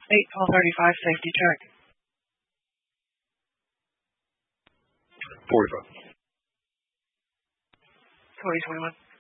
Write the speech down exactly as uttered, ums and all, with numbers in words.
eight twelve thirty-five, safety check. forty-five. twenty twenty-one.